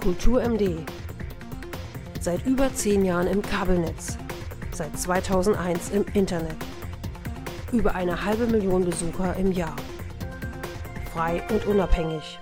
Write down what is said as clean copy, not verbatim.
Kultur MD. Seit über 10 Jahren im Kabelnetz. Seit 2001 im Internet. Über 1,5 Million Besucher im Jahr. Frei und unabhängig.